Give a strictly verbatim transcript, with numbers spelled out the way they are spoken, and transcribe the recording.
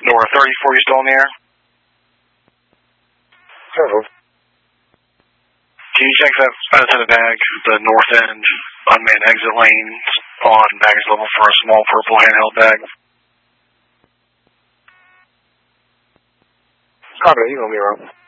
Nora thirty-four, you still in the air? Several. Can you check that out of the bag, the north end unmanned exit lane on baggage level for a small purple handheld bag? Copy, you gonna be around.